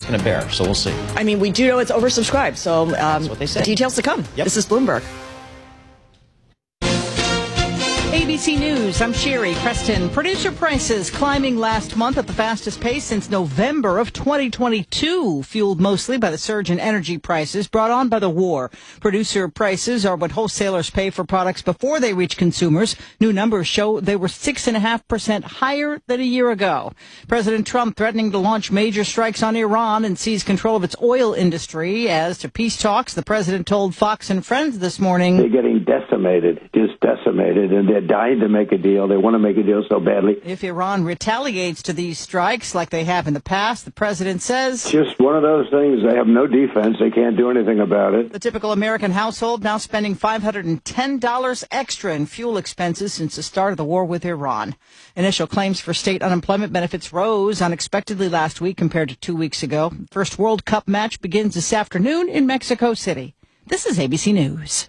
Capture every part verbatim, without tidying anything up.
going to bear. So we'll see. I mean, we do know it's oversubscribed, so um, That's what they say. Details to come. Yep. This is Bloomberg. A B C News, I'm Sherry Preston. Producer prices climbing last month at the fastest pace since November of twenty twenty-two, fueled mostly by the surge in energy prices brought on by the war. Producer prices are what wholesalers pay for products before they reach consumers. New numbers show they were six point five percent higher than a year ago. President Trump threatening to launch major strikes on Iran and seize control of its oil industry. As to peace talks, the president told Fox and Friends this morning, they're getting decimated, just decimated, and they're dying to make a deal. They want to make a deal so badly. If Iran retaliates to these strikes like they have in the past, the president says, just one of those things. They have no defense. They can't do anything about it. The typical American household now spending five hundred ten dollars extra in fuel expenses since the start of the war with Iran. Initial claims for state unemployment benefits rose unexpectedly last week compared to two weeks ago. First World Cup match begins this afternoon in Mexico City. This is A B C News.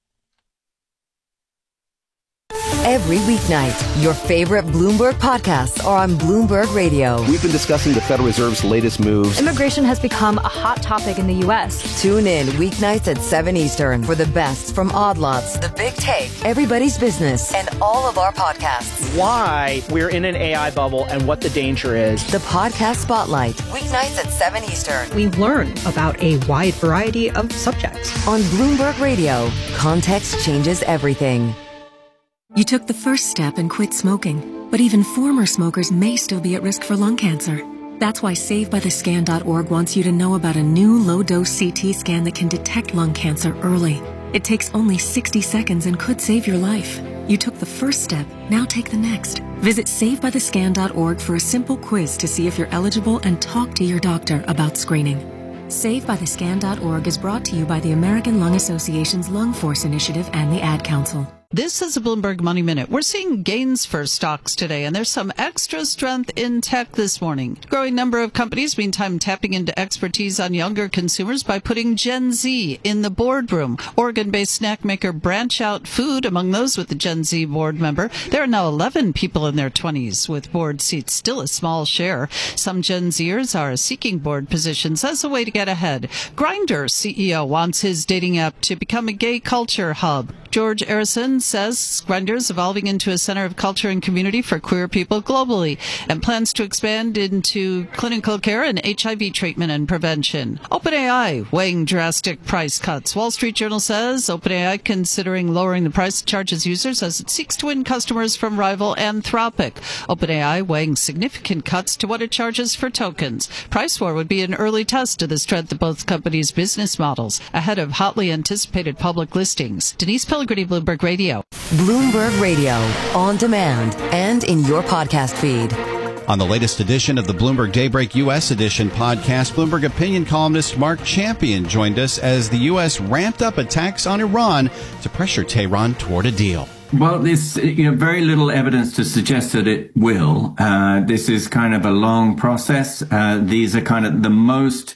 Every weeknight, your favorite Bloomberg podcasts are on Bloomberg Radio. We've been discussing the Federal Reserve's latest moves. Immigration has become a hot topic in the U S. Tune in weeknights at seven Eastern for the best from Odd Lots, The Big Take, Everybody's Business, and all of our podcasts. Why we're in an A I bubble and what the danger is. The Podcast Spotlight, weeknights at seven Eastern. We learn about a wide variety of subjects. On Bloomberg Radio, context changes everything. You took the first step and quit smoking, but even former smokers may still be at risk for lung cancer. That's why Save By The Scan dot org wants you to know about a new low-dose C T scan that can detect lung cancer early. It takes only sixty seconds and could save your life. You took the first step, now take the next. Visit Save By The Scan dot org for a simple quiz to see if you're eligible and talk to your doctor about screening. Save By The Scan dot org is brought to you by the American Lung Association's Lung Force Initiative and the Ad Council. This is a Bloomberg Money Minute. We're seeing gains for stocks today, and there's some extra strength in tech this morning. Growing number of companies, meantime, tapping into expertise on younger consumers by putting Gen Z in the boardroom. Oregon-based snack maker Branch Out Food, among those with the Gen Z board member. There are now eleven people in their twenties with board seats, still a small share. Some Gen Zers are seeking board positions as a way to get ahead. Grindr C E O wants his dating app to become a gay culture hub. George Arison says Grindr is evolving into a center of culture and community for queer people globally and plans to expand into clinical care and H I V treatment and prevention. OpenAI weighing drastic price cuts. Wall Street Journal says OpenAI considering lowering the price it charges users as it seeks to win customers from rival Anthropic. OpenAI weighing significant cuts to what it charges for tokens. Price war would be an early test of the strength of both companies' business models ahead of hotly anticipated public listings. Denise Pellegrini, Bloomberg Radio. Bloomberg Radio, on demand and in your podcast feed. On the latest edition of the Bloomberg Daybreak U S Edition podcast, Bloomberg opinion columnist Mark Champion joined us as the U S ramped up attacks on Iran to pressure Tehran toward a deal. Well, there's you know very little evidence to suggest that it will. Uh, this is kind of a long process. Uh, these are kind of the most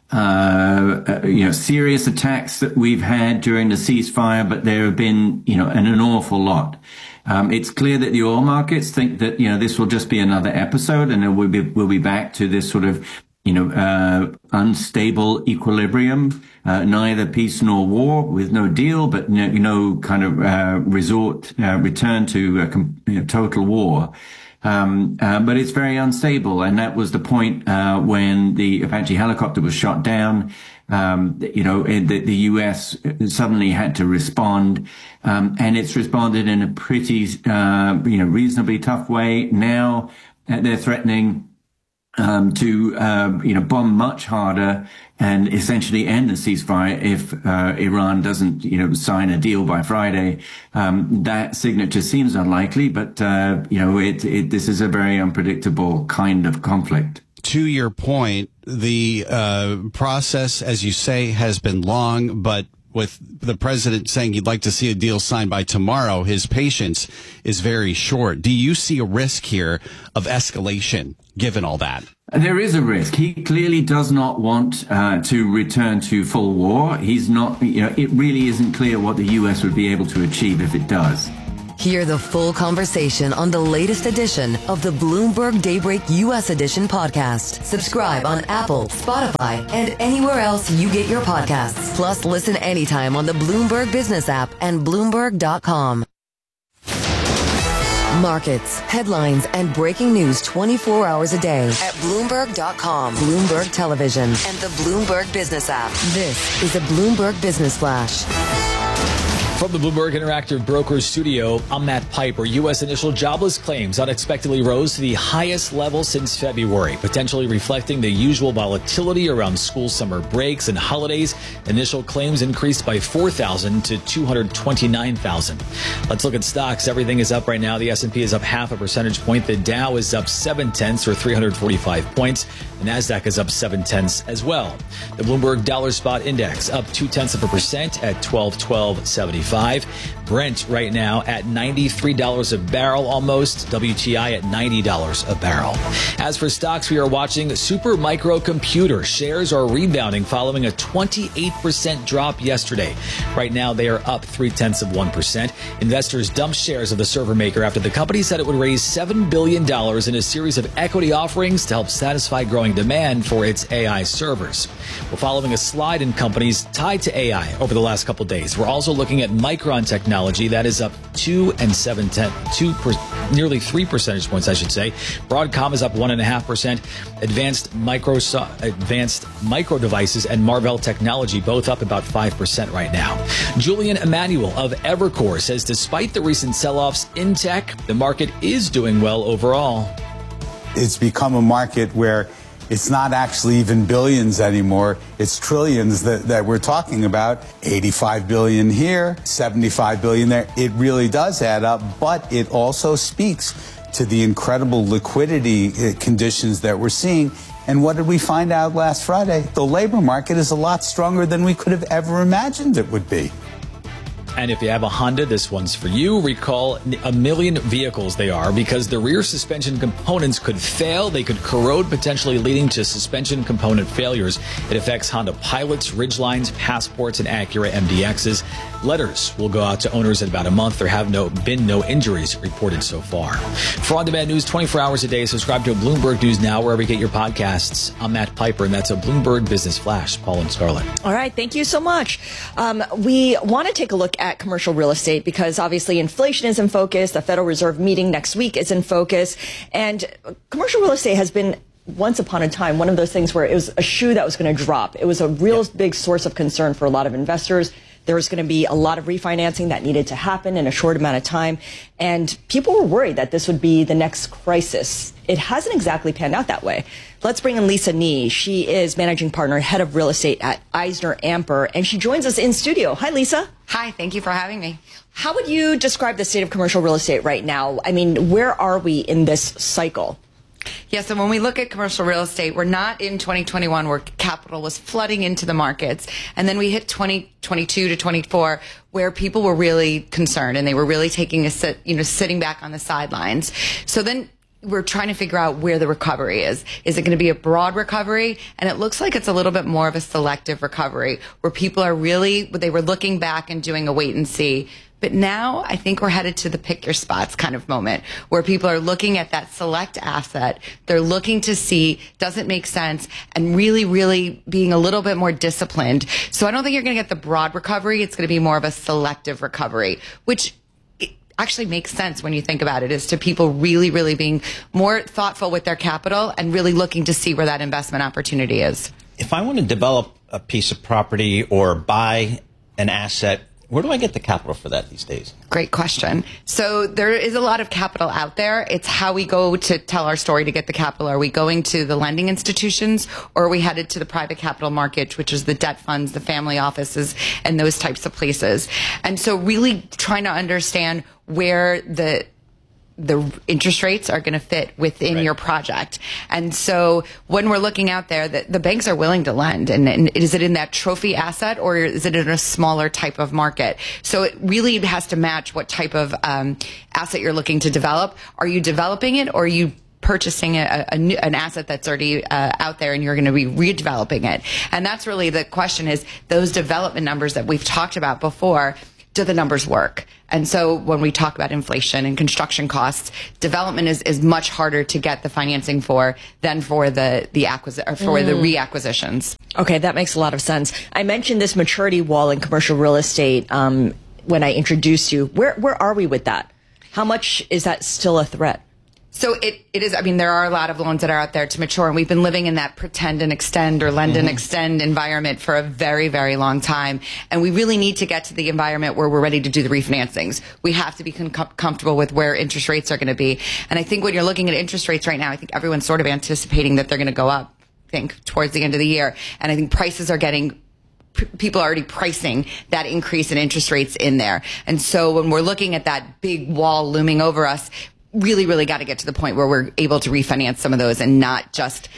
Uh, uh, you know, serious attacks that we've had during the ceasefire, but there have been, you know, an, an awful lot. Um, it's clear that the oil markets think that, you know, this will just be another episode and then we'll be, we'll be back to this sort of, you know, uh, unstable equilibrium, uh, neither peace nor war with no deal, but no, you know, kind of, uh, resort, uh, return to a com- you know, total war. Um, uh, but it's very unstable. And that was the point, uh, when the Apache helicopter was shot down. Um, you know, the, the U S suddenly had to respond. Um, and it's responded in a pretty, uh, you know, reasonably tough way. Now uh, they're threatening, um, to, uh, you know, bomb much harder and essentially end the ceasefire if uh, Iran doesn't, you know, sign a deal by Friday. Um, that signature seems unlikely, but, uh, you know, it, it, this is a very unpredictable kind of conflict. To your point, the uh, process, as you say, has been long, but with the president saying he'd like to see a deal signed by tomorrow, his patience is very short. Do you see a risk here of escalation, given all that? There is a risk. He clearly does not want uh, to return to full war. He's not, you know, it really isn't clear what the U S would be able to achieve if it does. Hear the full conversation on the latest edition of the Bloomberg Daybreak U S Edition podcast. Subscribe on Apple, Spotify, and anywhere else you get your podcasts. Plus, listen anytime on the Bloomberg Business app and Bloomberg dot com. Markets, headlines, and breaking news twenty-four hours a day at Bloomberg dot com, Bloomberg Television, and the Bloomberg Business app. This is a Bloomberg Business Flash. From the Bloomberg Interactive Brokers studio, I'm Matt Piper. U S initial jobless claims unexpectedly rose to the highest level since February, potentially reflecting the usual volatility around school summer breaks and holidays. Initial claims increased by four thousand to two hundred twenty-nine thousand. Let's look at stocks. Everything is up right now. The S and P is up half a percentage point. The Dow is up seven tenths or three hundred forty-five points. The NASDAQ is up seven tenths as well. The Bloomberg Dollar Spot Index up two tenths of a percent at twelve twelve seventy-five. Brent right now at ninety-three dollars a barrel almost. W T I at ninety dollars a barrel. As for stocks, we are watching Super Micro Computer. Shares are rebounding following a twenty-eight percent drop yesterday. Right now, they are up three tenths of one percent. Investors dumped shares of the server maker after the company said it would raise seven billion dollars in a series of equity offerings to help satisfy growing demand for its A I servers. We're following a slide in companies tied to A I over the last couple of days. We're also looking at Micron Technology. That is up two and seven ten, two per, nearly three percentage points, I should say. Broadcom is up one and a half percent. Advanced Micro, Advanced Micro Devices and Marvell Technology both up about five percent right now. Julian Emanuel of Evercore says despite the recent sell-offs in tech, the market is doing well overall. It's become a market where it's not actually even billions anymore. It's trillions that, that we're talking about. eighty-five billion here, seventy-five billion there. It really does add up, but it also speaks to the incredible liquidity conditions that we're seeing. And what did we find out last Friday? The labor market is a lot stronger than we could have ever imagined it would be. And if you have a Honda, this one's for you. Recall a million vehicles they are because the rear suspension components could fail. They could corrode, potentially leading to suspension component failures. It affects Honda Pilots, Ridgelines, Passports, and Acura M D Xs. Letters will go out to owners in about a month. There have no been no injuries reported so far. For on-demand news twenty-four hours a day, subscribe to Bloomberg News Now wherever you get your podcasts. I'm Matt Piper, and that's a Bloomberg Business Flash. Paul and Scarlett. All right, thank you so much. Um, we want to take a look at at commercial real estate because obviously inflation is in focus. The Federal Reserve meeting next week is in focus. And commercial real estate has been once upon a time one of those things where it was a shoe that was going to drop. It was a real yeah. big source of concern for a lot of investors. There was going to be a lot of refinancing that needed to happen in a short amount of time. And people were worried that this would be the next crisis. It hasn't exactly panned out that way. Let's bring in Lisa Nee. She is managing partner, head of real estate at Eisner Amper, and she joins us in studio. Hi, Lisa. Hi, thank you for having me. How would you describe the state of commercial real estate right now? I mean, where are we in this cycle? Yeah, so when we look at commercial real estate, we're not in twenty twenty-one where capital was flooding into the markets. And then we hit twenty twenty-two to twenty-four where people were really concerned and they were really taking a sit, you know, sitting back on the sidelines. So then we're trying to figure out where the recovery is. Is it going to be a broad recovery? And it looks like it's a little bit more of a selective recovery where people are really, they were looking back and doing a wait and see. But now I think we're headed to the pick your spots kind of moment where people are looking at that select asset. They're looking to see, does it make sense? And really, really being a little bit more disciplined. So I don't think you're going to get the broad recovery. It's going to be more of a selective recovery, which actually makes sense when you think about it, is to people really, really being more thoughtful with their capital and really looking to see where that investment opportunity is. If I want to develop a piece of property or buy an asset, where do I get the capital for that these days? Great question. So there is a lot of capital out there. It's how we go to tell our story to get the capital. Are we going to the lending institutions or are we headed to the private capital market, which is the debt funds, the family offices, and those types of places? And so really trying to understand where the the interest rates are going to fit within right. your project. And so when we're looking out there, the, the banks are willing to lend. And, and is it in that trophy asset or is it in a smaller type of market? So it really has to match what type of um, asset you're looking to develop. Are you developing it or are you purchasing a, a, a new, an asset that's already uh, out there and you're going to be redeveloping it? And that's really the question, is those development numbers that we've talked about before. do the numbers work? And so when we talk about inflation and construction costs, development is, is much harder to get the financing for than for the the acquisi- or for mm. the reacquisitions. Okay, that makes a lot of sense. I mentioned this maturity wall in commercial real estate um, when I introduced you. Where where are we with that? How much is that still a threat? So it, it is, I mean, there are a lot of loans that are out there to mature, and we've been living in that pretend and extend or lend mm-hmm. and extend environment for a very, very long time. And we really need to get to the environment where we're ready to do the refinancings. We have to be com- comfortable with where interest rates are going to be. And I think when you're looking at interest rates right now, I think everyone's sort of anticipating that they're going to go up, I think, towards the end of the year. And I think prices are getting people are already pricing that increase in interest rates in there. And so when we're looking at that big wall looming over us, really, really got to get to the point where we're able to refinance some of those and not just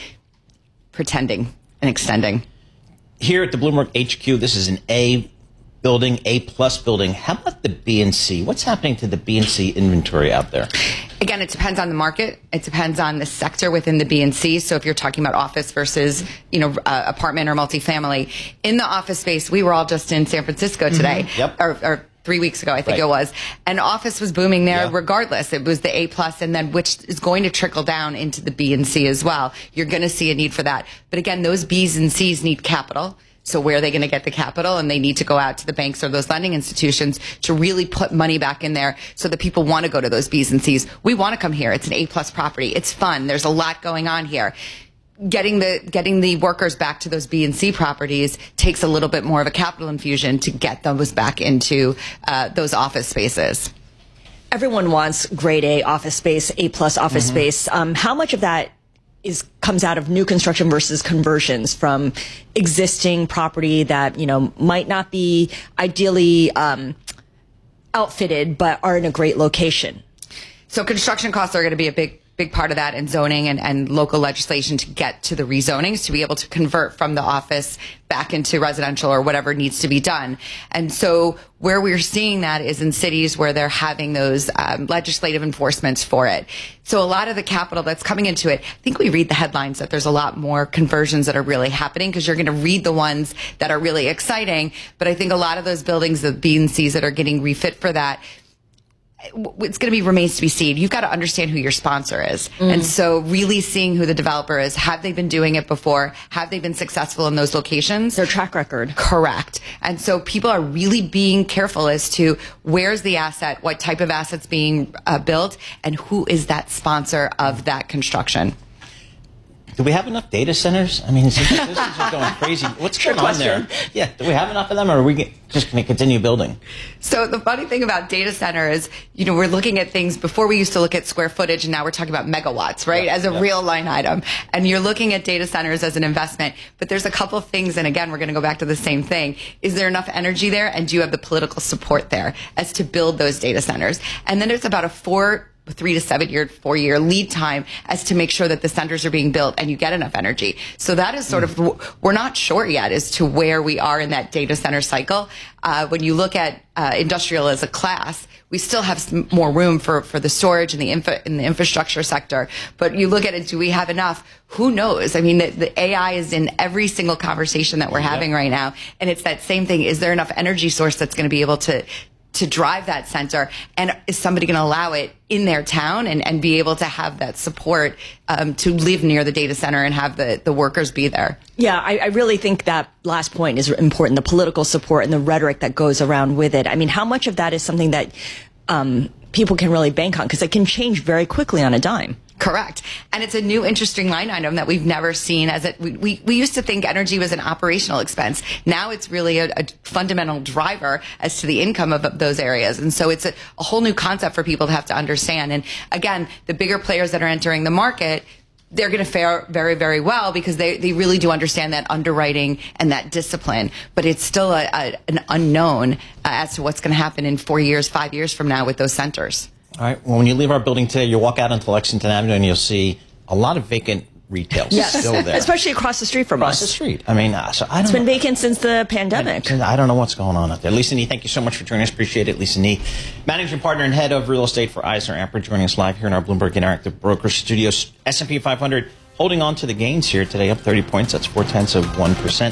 pretending and extending. Here at the Bloomberg H Q, this is an A building, A plus building. How about the B and C? What's happening to the B and C inventory out there? Again, it depends on the market. It depends on the sector within the B and C. So if you're talking about office versus, you know, uh, apartment or multifamily, in the office space, we were all just in San Francisco today, mm-hmm. yep. or, or three weeks ago, I think right. it was. And office was booming there yeah. regardless. It was the A plus, and then which is going to trickle down into the B and C as well. You're going to see a need for that. But again, those B's and C's need capital. So where are they going to get the capital? And they need to go out to the banks or those lending institutions to really put money back in there so that people want to go to those B's and C's. We want to come here. It's an A plus property. It's fun. There's a lot going on here. Getting the getting the workers back to those B and C properties takes a little bit more of a capital infusion to get those back into uh, those office spaces. Everyone wants grade A office space, A plus office mm-hmm. space. Um, how much of that is comes out of new construction versus conversions from existing property that, you know, might not be ideally um, outfitted but are in a great location? So construction costs are going to be a big big part of that, and zoning and, and local legislation to get to the rezonings to be able to convert from the office back into residential or whatever needs to be done. And so where we're seeing that is in cities where they're having those um, legislative enforcements for it. So a lot of the capital that's coming into it, I think we read the headlines that there's a lot more conversions that are really happening because you're going to read the ones that are really exciting. But I think a lot of those buildings, the B and C's that are getting refit for that, it's going to be remains to be seen. You've got to understand who your sponsor is. Mm. And so really seeing who the developer is. Have they been doing it before? Have they been successful in those locations? Their track record. Correct. And so people are really being careful as to where's the asset, what type of asset's being uh, built, and who is that sponsor of that construction. Do we have enough data centers? I mean, this is just going crazy. What's going on there? Yeah, do we have enough of them, or are we just going to continue building? So the funny thing about data center is, you know, we're looking at things, before we used to look at square footage, and now we're talking about megawatts, right, yeah, as a yeah. real line item. And you're looking at data centers as an investment. But there's a couple of things, and again, we're going to go back to the same thing. Is there enough energy there, and do you have the political support there as to build those data centers? And then it's about a four three to seven year, four year lead time as to make sure that the centers are being built and you get enough energy. So that is sort mm. of, we're not sure yet as to where we are in that data center cycle. Uh, when you look at uh, industrial as a class, we still have some more room for, for the storage and the infra, in the infrastructure sector. But you look at it, do we have enough? Who knows? I mean, the, the A I is in every single conversation that we're having right now. And it's that same thing. Is there enough energy source that's going to be able to to drive that center, and is somebody going to allow it in their town and, and be able to have that support um, to live near the data center and have the, the workers be there? Yeah, I, I really think that last point is important, the political support and the rhetoric that goes around with it. I mean, how much of that is something that um, people can really bank on? Because it can change very quickly on a dime. Correct. And it's a new interesting line item that we've never seen. As it, we, we, we used to think energy was an operational expense. Now it's really a, a fundamental driver as to the income of, of those areas. And so it's a, a whole new concept for people to have to understand. And again, the bigger players that are entering the market, they're going to fare very, very well because they, they really do understand that underwriting and that discipline. But it's still a, a, an unknown uh, as to what's going to happen in four years, five years from now with those centers. All right. Well, when you leave our building today, you walk out onto Lexington Avenue and you'll see a lot of vacant retail yes. still there. Especially across the street from across us. Across the street. I mean, uh, so I don't It's been know. vacant since the pandemic. I, I don't know what's going on out there. Lisa Nee, thank you so much for joining us. Appreciate it. Lisa Nee, managing partner and head of real estate for Eisner Amper, joining us live here in our Bloomberg Interactive Brokers Studios. S and P five hundred holding on to the gains here today, up thirty points. That's four tenths of one percent.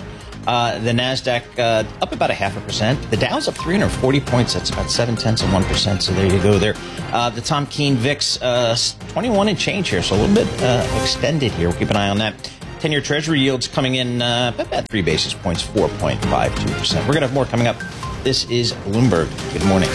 Uh, the NASDAQ uh, up about a half a percent. The Dow's up three hundred forty points. That's about seven tenths of one percent. So there you go there. Uh, the Tom Keene V I X, uh, twenty-one and change here. So a little bit uh, extended here. We'll keep an eye on that. ten-year Treasury yields coming in uh, about three basis points, four point five two percent. We're going to have more coming up. This is Bloomberg. Good morning.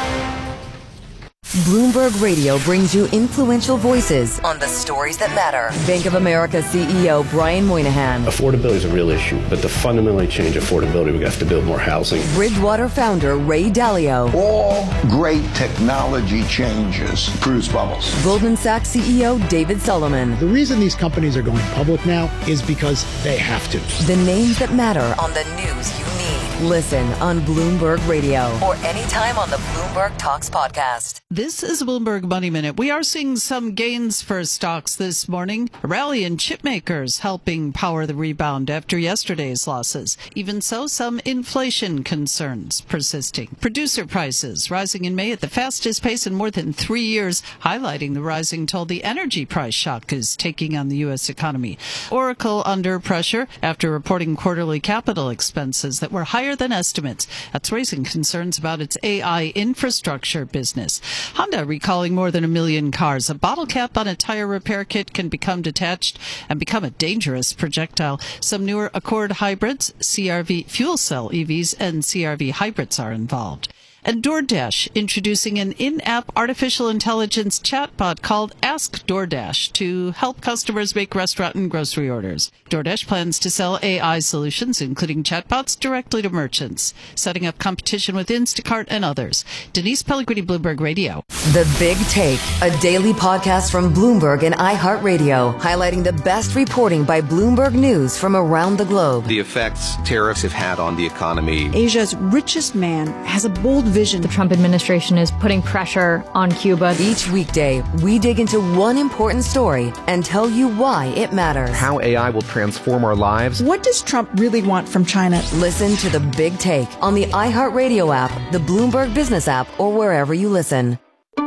Bloomberg Radio brings you influential voices on the stories that matter. Bank of America C E O Brian Moynihan. Affordability is a real issue, but to fundamentally change affordability, we have to build more housing. Bridgewater founder Ray Dalio. All great technology changes produce bubbles. Goldman Sachs C E O David Solomon. The reason these companies are going public now is because they have to. The names that matter on the news you need. Listen on Bloomberg Radio or anytime on the Bloomberg Talks podcast. This is Bloomberg Money Minute. We are seeing some gains for stocks this morning. A rally in chip makers helping power the rebound after yesterday's losses. Even so, some inflation concerns persisting. Producer prices rising in May at the fastest pace in more than three years, highlighting the rising toll the energy price shock is taking on the U S economy. Oracle under pressure after reporting quarterly capital expenses that were higher than estimates. That's raising concerns about its A I infrastructure business. Honda recalling more than a million cars. A bottle cap on a tire repair kit can become detached and become a dangerous projectile. Some newer Accord hybrids, C R V fuel cell E Vs, and C R V hybrids are involved. And DoorDash introducing an in-app artificial intelligence chatbot called Ask DoorDash to help customers make restaurant and grocery orders. DoorDash plans to sell A I solutions, including chatbots, directly to merchants, setting up competition with Instacart and others. Denise Pellegrini, Bloomberg Radio. The Big Take, a daily podcast from Bloomberg and iHeartRadio, highlighting the best reporting by Bloomberg News from around the globe. The effects tariffs have had on the economy. Asia's richest man has a bold vision. The Trump administration is putting pressure on Cuba. Each weekday, we dig into one important story and tell you why it matters. How A I will transform our lives. What does Trump really want from China? Listen to The Big Take on the iHeartRadio app, the Bloomberg Business app, or wherever you listen.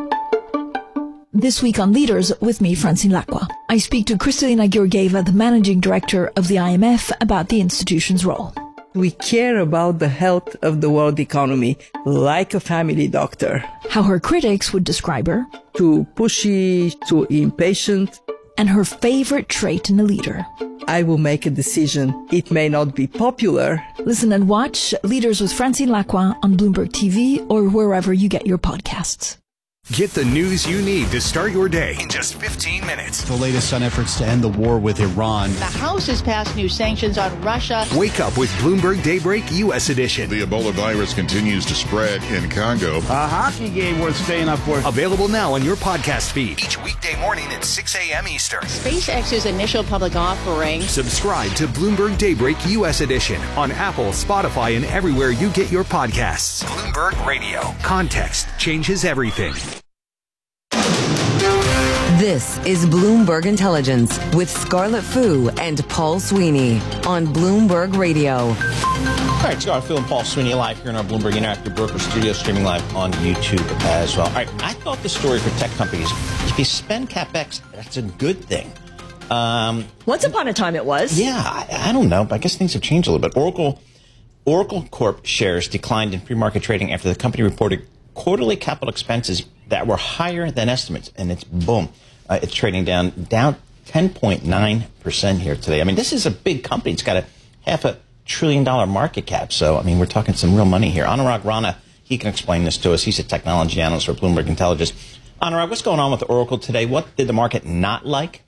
This week on Leaders, with me, Francine Lacqua. I speak to Kristalina Georgieva, the managing director of the I M F, about the institution's role. We care about the health of the world economy like a family doctor. How her critics would describe her. Too pushy, too impatient. And her favorite trait in a leader. I will make a decision. It may not be popular. Listen and watch Leaders with Francine Lacqua on Bloomberg T V or wherever you get your podcasts. Get the news you need to start your day in just fifteen minutes. The latest on efforts to end the war with Iran. The House has passed new sanctions on Russia. Wake up with Bloomberg Daybreak U S edition. The Ebola virus continues to spread in Congo. A hockey game worth staying up for. Available now on your podcast feed. Each weekday morning at six a.m. Eastern. SpaceX's initial public offering. Subscribe to Bloomberg Daybreak U S edition on Apple, Spotify, and everywhere you get your podcasts. Bloomberg Radio. Context changes everything. This is Bloomberg Intelligence with Scarlett Fu and Paul Sweeney on Bloomberg Radio. All right, Scarlett Fu and Paul Sweeney live here in our Bloomberg Interactive Broker Studio, streaming live on YouTube as well. All right, I thought the story for tech companies, if you spend CapEx, that's a good thing. Um, Once upon a time it was. Yeah, I, I don't know, but I guess things have changed a little bit. Oracle, Oracle Corp shares declined in pre-market trading after the company reported quarterly capital expenses that were higher than estimates, and it's boom. Uh, it's trading down down ten point nine percent here today. I mean, this is a big company. It's got a half a trillion dollar market cap. So, I mean, we're talking some real money here. Anurag Rana, he can explain this to us. He's a technology analyst for Bloomberg Intelligence. Anurag, what's going on with Oracle today? What did the market not like?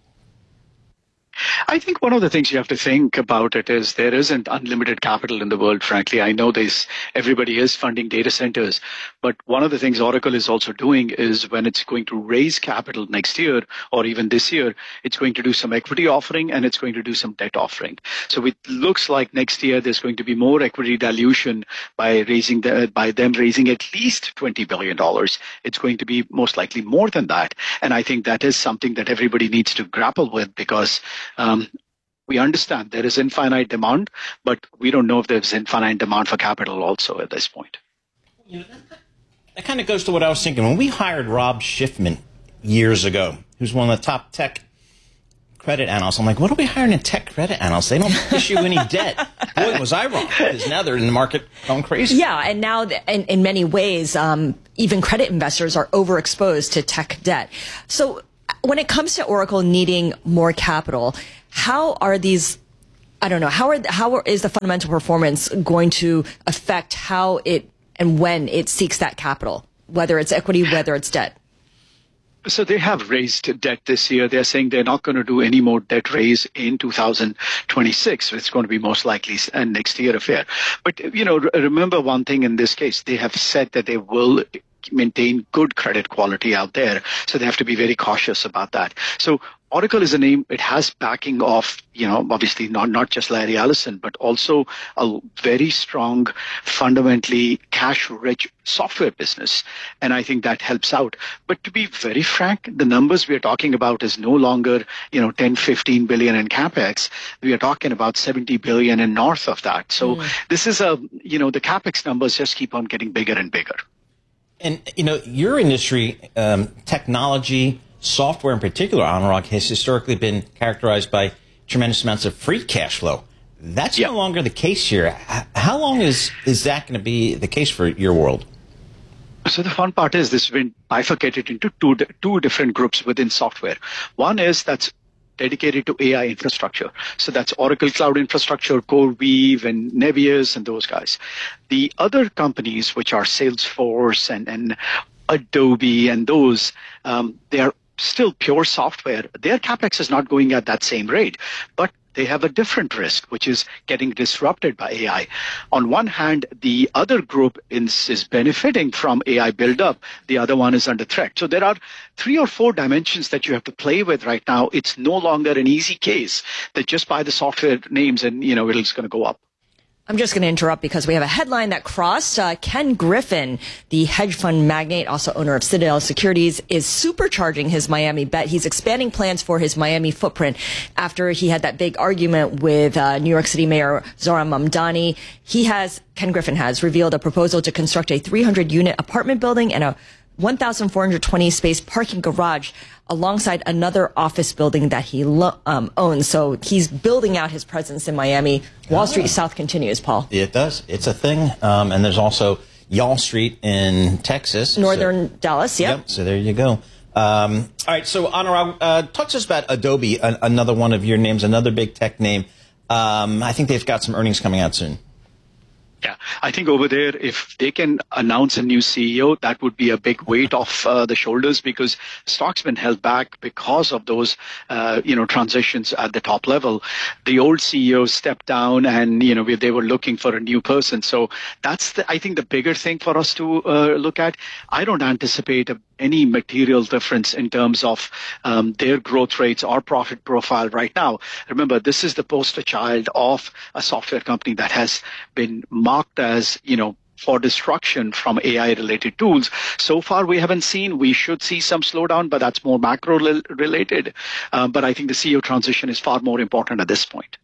I think one of the things you have to think about it is there isn't unlimited capital in the world, frankly. I know there's, everybody is funding data centers, but one of the things Oracle is also doing is when it's going to raise capital next year or even this year, it's going to do some equity offering and it's going to do some debt offering. So it looks like next year there's going to be more equity dilution by raising the, by them raising at least twenty billion dollars. It's going to be most likely more than that. And I think that is something that everybody needs to grapple with because Um, we understand there is infinite demand, but we don't know if there's infinite demand for capital also at this point. You know, that, that kind of goes to what I was thinking. When we hired Rob Schiffman years ago, who's one of the top tech credit analysts. I'm like, what are we hiring a tech credit analyst? They don't issue any debt. Boy, was I wrong, because now they're in the market going crazy. Yeah, and now in, in many ways, um, even credit investors are overexposed to tech debt. So when it comes to Oracle needing more capital, how are these, I don't know, how are how is the fundamental performance going to affect how it and when it seeks that capital, whether it's equity, whether it's debt? So they have raised debt this year. They're saying they're not going to do any more debt raise in two thousand twenty-six. It's going to be most likely a next year affair. But, you know, remember one thing in this case, they have said that they will maintain good credit quality out there. So they have to be very cautious about that. So Oracle is a name, it has backing of, you know, obviously not, not just Larry Ellison, but also a very strong, fundamentally cash-rich software business. And I think that helps out. But to be very frank, the numbers we are talking about is no longer, you know, ten, fifteen billion in CapEx. We are talking about seventy billion and north of that. So mm. this is a, you know, the CapEx numbers just keep on getting bigger and bigger. And, you know, your industry, um, technology, software in particular, Anurag, has historically been characterized by tremendous amounts of free cash flow. That's yeah. no longer the case here. How long is, is that going to be the case for your world? So the fun part is this has been bifurcated into two, two different groups within software. One is that's dedicated to A I infrastructure. So that's Oracle Cloud Infrastructure, CoreWeave, and Nebius, and those guys. The other companies, which are Salesforce and, and Adobe and those, um, they are still pure software. Their CapEx is not going at that same rate, but they have a different risk, which is getting disrupted by A I. On one hand, the other group is, is benefiting from A I buildup. The other one is under threat. So there are three or four dimensions that you have to play with right now. It's no longer an easy case that just buy the software names and, you know, it's going to go up. I'm just going to interrupt because we have a headline that crossed. Uh, Ken Griffin, the hedge fund magnate, also owner of Citadel Securities, is supercharging his Miami bet. He's expanding plans for his Miami footprint after he had that big argument with uh, New York City Mayor Zohran Mamdani. He has, Ken Griffin has, revealed a proposal to construct a three hundred unit apartment building and a one thousand four hundred twenty space parking garage alongside another office building that he lo- um, owns. So he's building out his presence in Miami. Wall Street oh. South continues, Paul. It does. It's a thing. Um, and there's also Y'all Street in Texas. Northern so, Dallas, yep. yep. So there you go. Um, all right. So, Anurag, uh, talk to us about Adobe, an- another one of your names, another big tech name. Um, I think they've got some earnings coming out soon. Yeah, I think over there, if they can announce a new C E O, that would be a big weight off uh, the shoulders, because stock's been held back because of those, uh, you know, transitions at the top level. The old C E O stepped down, and you know they were looking for a new person. So that's, the, I think, the bigger thing for us to uh, look at. I don't anticipate a, any material difference in terms of um, their growth rates or profit profile right now. Remember, this is the poster child of a software company that has been marked as, you know, for destruction from A I-related tools. So far, we haven't seen. We should see some slowdown, but that's more macro-related. Uh, but I think the C E O transition is far more important at this point.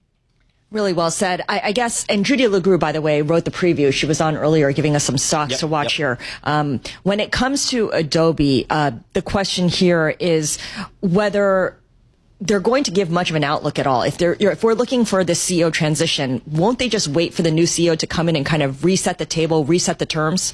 Really well said. I, I guess, and Judy LeGroux, by the way, wrote the preview. She was on earlier giving us some stocks yep, to watch yep. here. Um, when it comes to Adobe, uh, the question here is whether they're going to give much of an outlook at all. If they're, if we're looking for the C E O transition, won't they just wait for the new C E O to come in and kind of reset the table, reset the terms?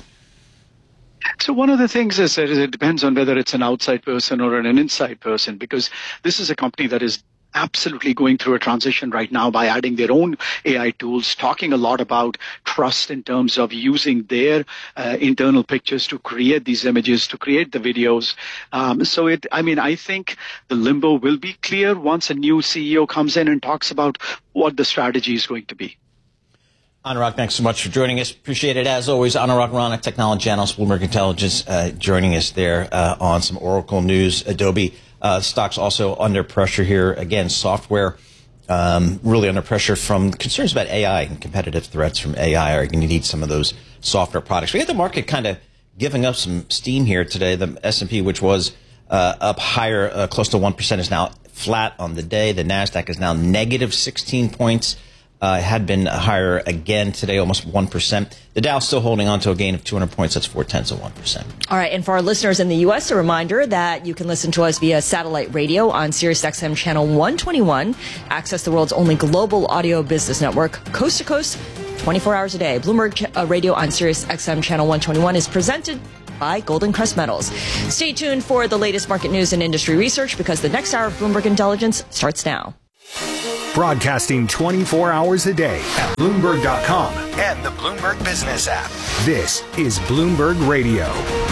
So one of the things is that it depends on whether it's an outside person or an inside person, because this is a company that is absolutely going through a transition right now by adding their own A I tools, talking a lot about trust in terms of using their uh, internal pictures to create these images, to create the videos. Um, so it, I mean, I think the limbo will be clear once a new C E O comes in and talks about what the strategy is going to be. Anurag, thanks so much for joining us. Appreciate it. As always, Anurag Rana, technology analyst, Bloomberg Intelligence, uh, joining us there uh, on some Oracle news. Adobe uh, stocks also under pressure here. Again, software um, really under pressure from concerns about A I and competitive threats from A I. Are going to need some of those software products. We had the market kind of giving up some steam here today. The S and P, which was uh, up higher, uh, close to one percent, is now flat on the day. The NASDAQ is now negative sixteen points. Uh, had been higher again today, almost one percent. The Dow still holding on to a gain of two hundred points. That's four tenths of one percent. All right. And for our listeners in the U S, a reminder that you can listen to us via satellite radio on Sirius X M channel one twenty-one. Access the world's only global audio business network, coast to coast, twenty-four hours a day. Bloomberg uh, Radio on Sirius X M channel one twenty-one is presented by Golden Crest Metals. Stay tuned for the latest market news and industry research because the next hour of Bloomberg Intelligence starts now. Broadcasting twenty-four hours a day at Bloomberg dot com and the Bloomberg Business app. This is Bloomberg Radio.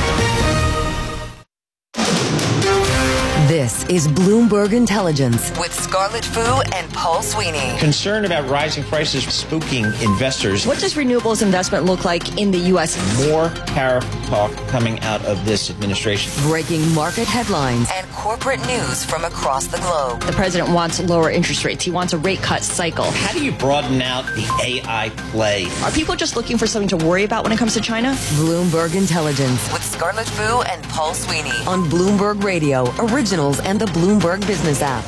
This is Bloomberg Intelligence with Scarlett Fu and Paul Sweeney. Concern about rising prices spooking investors. What does renewables investment look like in the U S? More tariff talk coming out of this administration. Breaking market headlines and corporate news from across the globe. The president wants lower interest rates. He wants a rate cut cycle. How do you broaden out the A I play? Are people just looking for something to worry about when it comes to China? Bloomberg Intelligence with Scarlett Fu and Paul Sweeney on Bloomberg Radio, Originals and the Bloomberg Business app.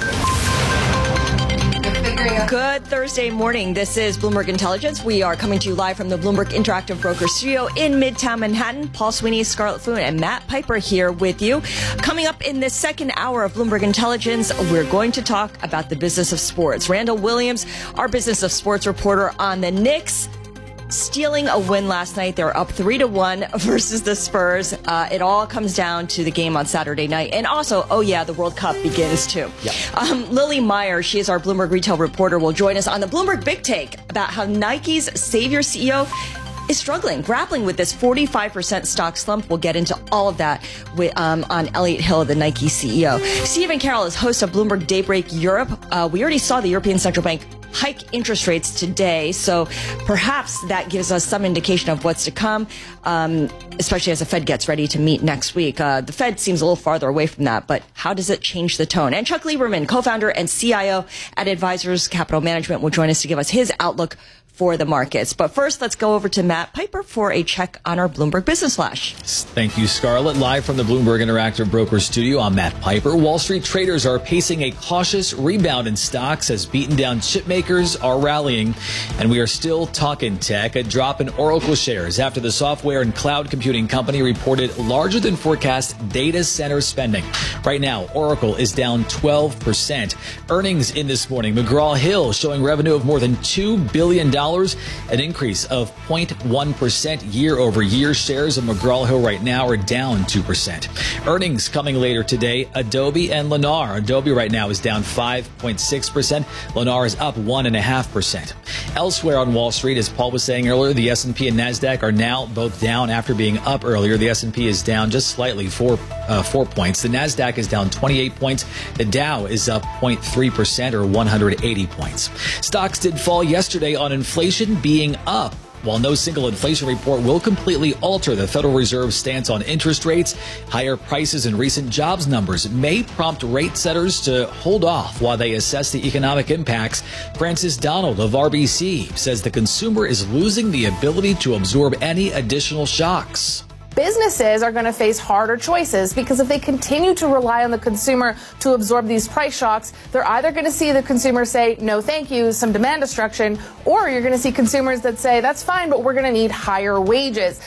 Good Thursday morning. This is Bloomberg Intelligence. We are coming to you live from the Bloomberg Interactive Broker Studio in Midtown Manhattan. Paul Sweeney, Scarlett Fu, and Matt Piper here with you. Coming up in this second hour of Bloomberg Intelligence, we're going to talk about the business of sports. Randall Williams, our business of sports reporter on the Knicks, stealing a win last night. They're up three to one versus the Spurs. Uh, it all comes down to the game on Saturday night. And also, oh yeah, the World Cup begins too. Yep. Um, Lily Meyer, she is our Bloomberg retail reporter, will join us on the Bloomberg Big Take about how Nike's Savior C E O is struggling, grappling with this forty-five percent stock slump. We'll get into all of that with, um, on Elliott Hill, the Nike C E O. Stephen Carroll is host of Bloomberg Daybreak Europe. Uh, we already saw the European Central Bank hike interest rates today, so perhaps that gives us some indication of what's to come, um, especially as the Fed gets ready to meet next week. Uh, the Fed seems a little farther away from that, but how does it change the tone? And Chuck Lieberman, co-founder and C I O at Advisors Capital Management, will join us to give us his outlook for the markets. But first, let's go over to Matt Piper for a check on our Bloomberg Business Flash. Thank you, Scarlett. Live from the Bloomberg Interactive Broker Studio, I'm Matt Piper. Wall Street traders are pacing a cautious rebound in stocks as beaten down chip makers are rallying. And we are still talking tech. A drop in Oracle shares after the software and cloud computing company reported larger than forecast data center spending. Right now, Oracle is down twelve percent. Earnings in this morning, McGraw-Hill showing revenue of more than two billion dollars. An increase of zero point one percent year over year. Shares of McGraw-Hill right now are down two percent. Earnings coming later today, Adobe and Lennar. Adobe right now is down five point six percent. Lennar is up one point five percent. Elsewhere on Wall Street, as Paul was saying earlier, the S and P and NASDAQ are now both down after being up earlier. The S and P is down just slightly, four, uh, four points. The NASDAQ is down twenty-eight points. The Dow is up zero point three percent or one hundred eighty points. Stocks did fall yesterday on inflation. Inflation being up. While no single inflation report will completely alter the Federal Reserve's stance on interest rates, higher prices and recent jobs numbers may prompt rate setters to hold off while they assess the economic impacts. Francis Donald of R B C says the consumer is losing the ability to absorb any additional shocks. Businesses are going to face harder choices because if they continue to rely on the consumer to absorb these price shocks, they're either going to see the consumer say, no, thank you, some demand destruction, or you're going to see consumers that say, that's fine, but we're going to need higher wages.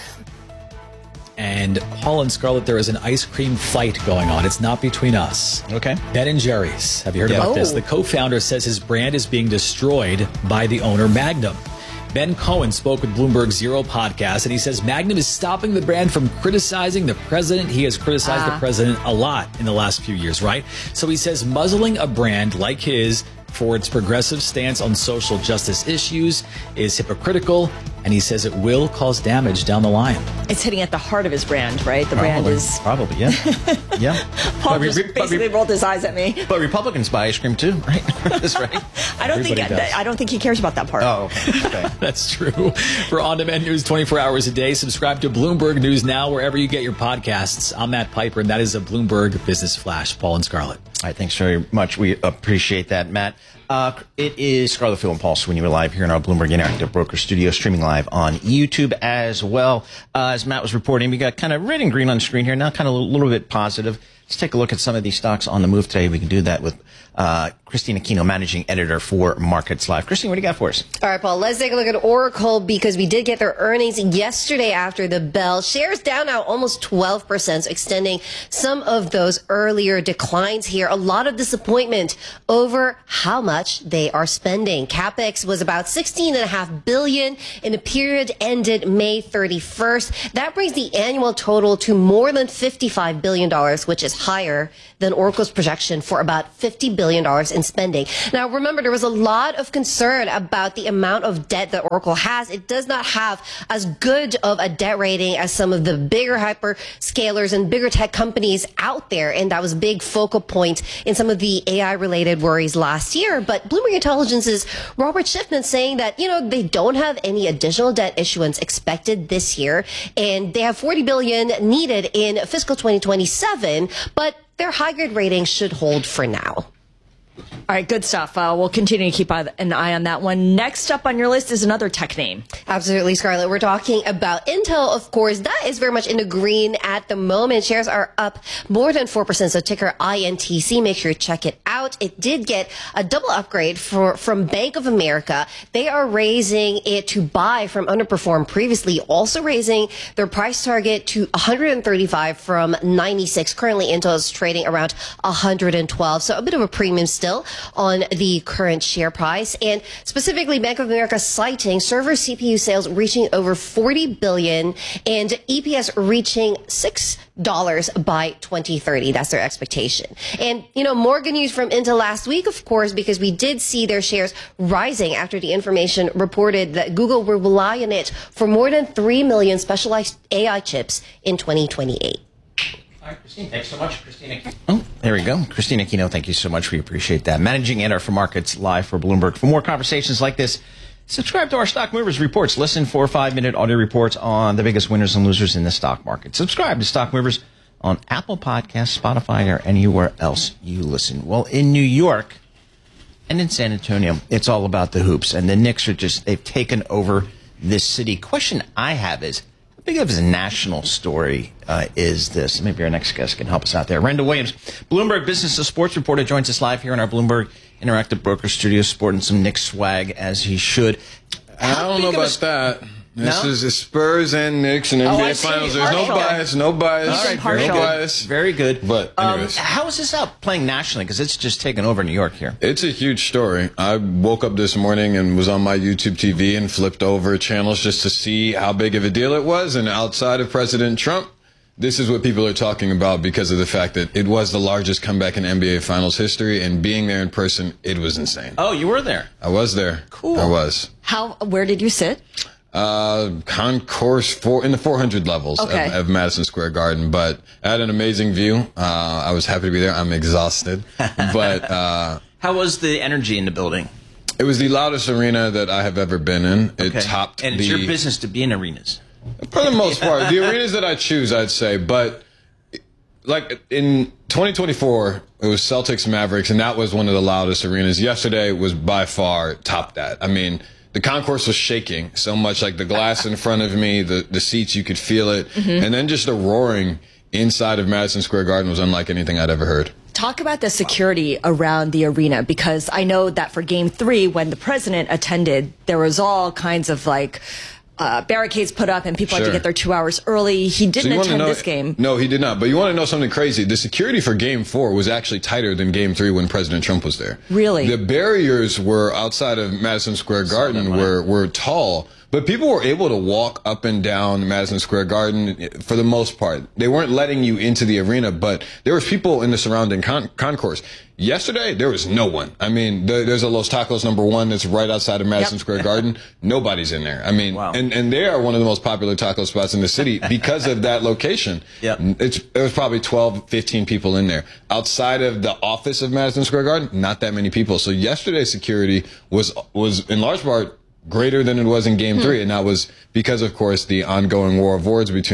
And Paul and Scarlett, there is an ice cream fight going on. It's not between us. Okay. Ben and Jerry's. Have you heard Yeah. about Oh. this? The co-founder says his brand is being destroyed by the owner, Magnum. Ben Cohen spoke with Bloomberg Zero podcast, and he says Magnum is stopping the brand from criticizing the president. He has criticized Ah. the president a lot in the last few years, right? So he says muzzling a brand like his for its progressive stance on social justice issues is hypocritical, and he says it will cause damage down the line. It's hitting at the heart of his brand, right? The brand Probably. is... Probably, yeah. yeah. Paul But just re- but basically re- rolled his eyes at me. But Republicans buy ice cream too, right? That's right. I don't Everybody think does. I don't think he cares about that part. Oh, okay. okay. That's true. For on-demand news twenty-four hours a day, subscribe to Bloomberg News Now wherever you get your podcasts. I'm Matt Piper, and that is a Bloomberg Business Flash. Paul and Scarlett. All right, thanks very much. We appreciate that, Matt. Uh, it is Scarlett Fu and Paul Sweeney. We're live here in our Bloomberg Interactive Broker Studio, streaming live on YouTube as well. Uh, as Matt was reporting, we got kind of red and green on the screen here, now kind of a little bit positive. Let's take a look at some of these stocks on the move today. We can do that with uh, Christine Aquino, managing editor for Markets Live. Christine, what do you got for us? All right, Paul, let's take a look at Oracle because we did get their earnings yesterday after the bell. Shares down now almost twelve percent, so extending some of those earlier declines here. A lot of disappointment over how much they are spending. CapEx was about sixteen point five billion dollars in the period ended May thirty-first. That brings the annual total to more than fifty-five billion dollars, which is higher than Oracle's projection for about fifty billion dollars in spending. Now, remember, there was a lot of concern about the amount of debt that Oracle has. It does not have as good of a debt rating as some of the bigger hyperscalers and bigger tech companies out there. And that was a big focal point in some of the A I-related worries last year. But Bloomberg Intelligence's Robert Schiffman saying that, you know, they don't have any additional debt issuance expected this year. And they have forty billion dollars needed in fiscal twenty twenty-seven. But their high-grade rating should hold for now. All right, good stuff. Uh, we'll continue to keep an eye on that one. Next up on your list is another tech name. Absolutely, Scarlett. We're talking about Intel, of course. That is very much in the green at the moment. Shares are up more than four percent, so ticker I N T C. Make sure you check it out. It did get a double upgrade for, from Bank of America. They are raising it to buy from underperform previously, also raising their price target to one hundred thirty-five from ninety-six. Currently, Intel is trading around one hundred twelve, so a bit of a premium still on the current share price. And specifically, Bank of America citing server C P U sales reaching over forty billion dollars and E P S reaching six dollars by twenty thirty. That's their expectation. And, you know, more good news from Intel last week, of course, because we did see their shares rising after the information reported that Google will rely on it for more than three million specialized A I chips in twenty twenty-eight. All right, Christine, thanks so much. Christine Aquino. Oh, there we go. Christine Aquino, thank you so much. We appreciate that. Managing editor for Markets Live for Bloomberg. For more conversations like this, subscribe to our Stock Movers Reports. Listen for five-minute audio reports on the biggest winners and losers in the stock market. Subscribe to Stock Movers on Apple Podcasts, Spotify, or anywhere else you listen. Well, in New York and in San Antonio, it's all about the hoops. And the Knicks are just, they've taken over this city. Question I have is, how big of a national story uh, is this? Maybe our next guest can help us out there. Randall Williams, Bloomberg Business and Sports reporter, joins us live here in our Bloomberg Interactive Broker Studio, sporting some Knicks swag as he should. How I don't know about a... that. This no? is the Spurs and Knicks and N B A oh, Finals. There's no bias, no bias, All right, very no good. bias. Very good. But anyways. Um, how is this out playing nationally? Because it's just taken over New York here. It's a huge story. I woke up this morning and was on my YouTube T V and flipped over channels just to see how big of a deal it was. And outside of President Trump, this is what people are talking about because of the fact that it was the largest comeback in N B A Finals history. And being there in person, it was insane. Oh, you were there? I was there. Cool. I was. How? Where did you sit? Uh, concourse four in the four hundred levels okay. of, of Madison Square Garden, but I had an amazing view. Uh, I was happy to be there. I'm exhausted, but uh, how was the energy in the building? It was the loudest arena that I have ever been in. It okay. topped. And it's the, your business to be in arenas, for the most part. The arenas that I choose, I'd say, but like in twenty twenty-four, it was Celtics Mavericks, and that was one of the loudest arenas. Yesterday was by far topped that. I mean. The concourse was shaking so much, like the glass in front of me, the, the seats, you could feel it. Mm-hmm. And then just the roaring inside of Madison Square Garden was unlike anything I'd ever heard. Talk about the security around the arena, because I know that for game three, when the president attended, there was all kinds of like uh, barricades put up and people sure. had to get there two hours early. He didn't so attend know, this game. No, he did not. But you want to know something crazy? The security for game four was actually tighter than game three when President Trump was there. Really? The barriers were outside of Madison Square Garden were, were tall. But people were able to walk up and down Madison Square Garden for the most part. They weren't letting you into the arena, but there was people in the surrounding con- concourse. Yesterday, there was no one. I mean, there, there's a Los Tacos number one that's right outside of Madison yep. Square Garden. Nobody's in there. I mean, wow. and, and they are one of the most popular taco spots in the city because of that location. Yep. It's, there was probably twelve, fifteen people in there. Outside of the office of Madison Square Garden, not that many people. So yesterday's security was was in large part greater than it was in game hmm. three. And that was because, of course, the ongoing war of words between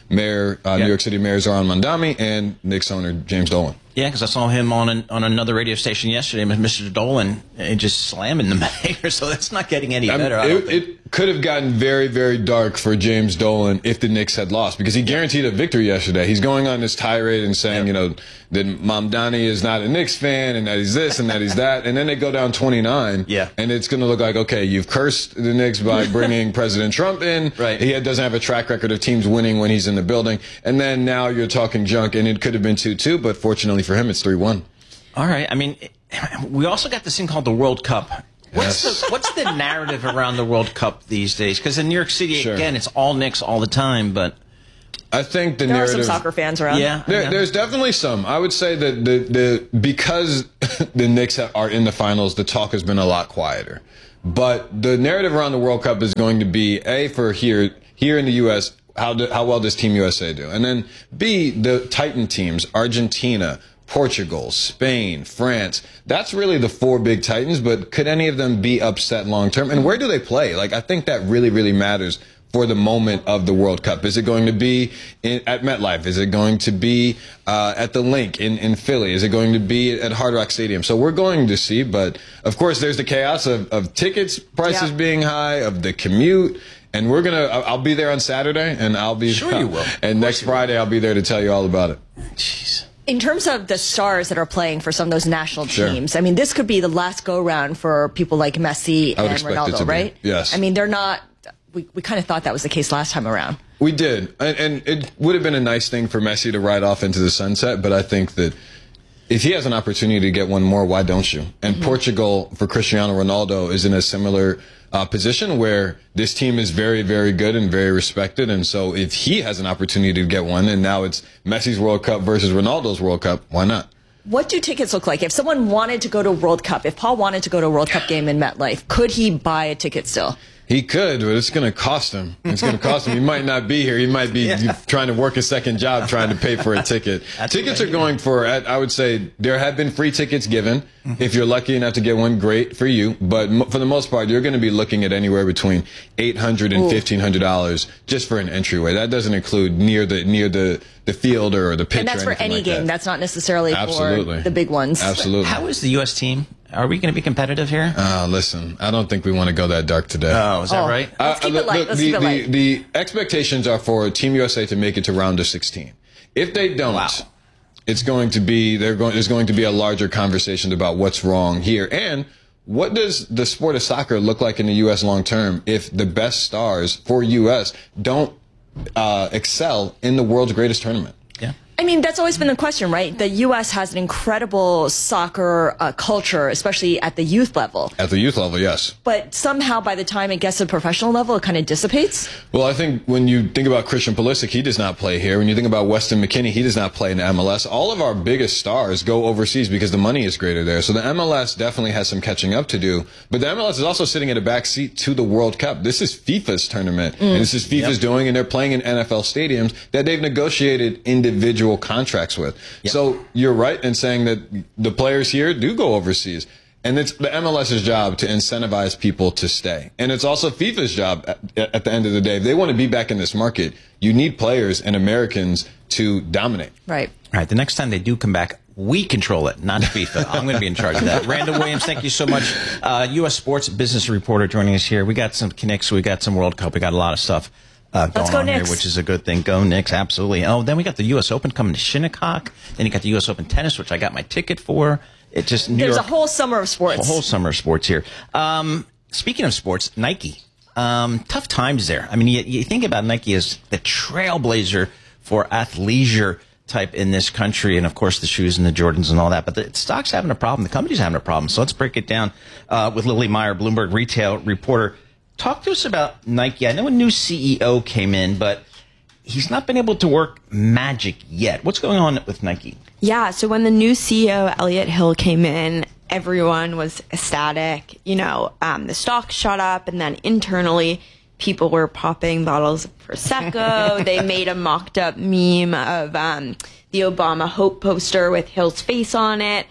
Mayor, uh, Yeah. New York City Mayor Zohran Mamdani, and Knicks owner James Dolan. Yeah, because I saw him on an, on another radio station yesterday with Mister Dolan and just slamming the mayor. So that's not getting any I mean, better. I don't it, think. it could have gotten very, very dark for James Dolan if the Knicks had lost, because he guaranteed a victory yesterday. He's going on this tirade and saying, you know, that Mamdani is not a Knicks fan and that he's this and that he's that. And then they go down twenty-nine. Yeah. And it's going to look like, okay, you've cursed the Knicks by bringing President Trump in. Right. He doesn't have a track record of teams winning when he's in the building. And then now you're talking junk, and it could have been two two, but fortunately for him, it's three one. All right. I mean, we also got this thing called the World Cup. What's Yes. the what's the narrative around the World Cup these days? Because in New York City, Sure. again, it's all Knicks all the time. But I think the There are narrative. some soccer fans around. yeah, There, yeah. there's definitely some. I would say that the, the because the Knicks are in the finals, the talk has been a lot quieter. But the narrative around the World Cup is going to be A, for here here in the U S, how do, how well does Team U S A do? And then B, the Titan teams, Argentina, Portugal, Spain, France. That's really the four big Titans, but could any of them be upset long term? And where do they play? Like, I think that really, really matters for the moment of the World Cup. Is it going to be in, at MetLife? Is it going to be uh, at the Link in, in Philly? Is it going to be at Hard Rock Stadium? So we're going to see, but of course there's the chaos of, of tickets prices Yeah. being high, of the commute. And we're going to, I'll be there on Saturday, and I'll be, Sure you will. And next Friday I'll be there to tell you all about it. Jeez. In terms of the stars that are playing for some of those national Sure. teams, I mean, this could be the last go-round for people like Messi I would and expect it Ronaldo, to be, right? yes. I mean, they're not. We, we kind of thought that was the case last time around. We did, and, and it would have been a nice thing for Messi to ride off into the sunset, but I think that if he has an opportunity to get one more, why don't you? And Mm-hmm. Portugal, for Cristiano Ronaldo, is in a similar uh, position where this team is very, very good and very respected, and so if he has an opportunity to get one, and now it's Messi's World Cup versus Ronaldo's World Cup, why not? What do tickets look like? If someone wanted to go to a World Cup, if Paul wanted to go to a World Cup game in MetLife, could he buy a ticket still? He could, but it's going to cost him. It's going to cost him. He might not be here. He might be Yeah. trying to work a second job trying to pay for a ticket. That's Tickets what I are going for, I would say, there have been free tickets given. Mm-hmm. If you're lucky enough to get one, great for you. But mo- for the most part, you're going to be looking at anywhere between eight hundred dollars and fifteen hundred dollars just for an entryway. That doesn't include near the near the, the field or the pitch. And that's or for anything any like game. that. That's not necessarily Absolutely. for the big ones. Absolutely. How is the U S team? Are we going to be competitive here? Uh, listen, I don't think we want to go that dark today. Oh, is that Oh. right? Let's keep it light. Let's the, keep it the, light. the expectations are for Team U S A to make it to round of sixteen. If they don't, Wow. it's going to be they're going. There's going to be a larger conversation about what's wrong here and what does the sport of soccer look like in the U S long term if the best stars for U S don't uh, excel in the world's greatest tournament. Yeah. I mean, that's always been the question, right? The U S has an incredible soccer uh, culture, especially at the youth level. At the youth level, yes. But somehow, by the time it gets to the professional level, it kind of dissipates. Well, I think when you think about Christian Pulisic, he does not play here. When you think about Weston McKennie, he does not play in the M L S. All of our biggest stars go overseas because the money is greater there. So the M L S definitely has some catching up to do. But the M L S is also sitting at a back seat to the World Cup. This is FIFA's tournament. Mm. And this is FIFA's Yep. doing, and they're playing in N F L stadiums that they've negotiated individual contracts with. Yep. So you're right in saying that the players here do go overseas. And it's the MLS's job to incentivize people to stay. And it's also FIFA's job at, at the end of the day. If they want to be back in this market, you need players and Americans to dominate. Right. All right, the next time they do come back, we control it, not FIFA. I'm going to be in charge of that. Randall Williams, thank you so much. Uh, U S sports business reporter joining us here. We got some Knicks, we got some World Cup, we got a lot of stuff uh, going go on Knicks. here, which is a good thing. Go Knicks, absolutely. Oh, then we got the U S Open coming to Shinnecock. Then you got the U S Open tennis, which I got my ticket for. It just New There's York, a whole summer of sports. a whole summer of sports here. Um, speaking of sports, Nike. Um, tough times there. I mean, you, you think about Nike as the trailblazer for athleisure type in this country, and of course the shoes and the Jordans and all that. But the stock's having a problem. The company's having a problem. So let's break it down uh, with Lily Meyer, Bloomberg retail reporter. Talk to us about Nike. I know a new C E O came in, but he's not been able to work magic yet. What's going on with Nike? Yeah, so when the new C E O, Elliot Hill, came in, everyone was ecstatic. You know, um, the stock shot up, and then internally, people were popping bottles of Prosecco. They made a mocked up meme of um, the Obama Hope poster with Hill's face on it.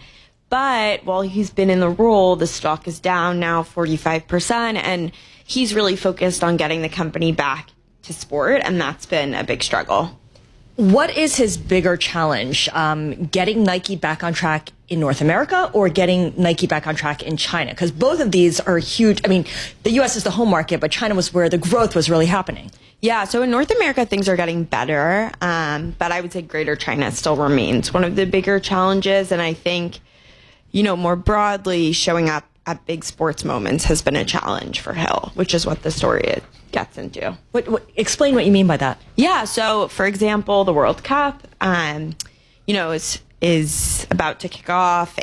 But while he's been in the role, the stock is down now forty-five percent, and he's really focused on getting the company back to sport, and that's been a big struggle. What is his bigger challenge? Um, getting Nike back on track in North America or getting Nike back on track in China? Because both of these are huge. I mean, the U S is the home market, but China was where the growth was really happening. Yeah, so in North America, things are getting better, um, but I would say Greater China still remains one of the bigger challenges. And I think, you know, more broadly, showing up at big sports moments has been a challenge for Hill, which is what the story gets into. What, what, explain what you mean by that. Yeah, so for example, the World Cup, um, you know, is is about to kick off,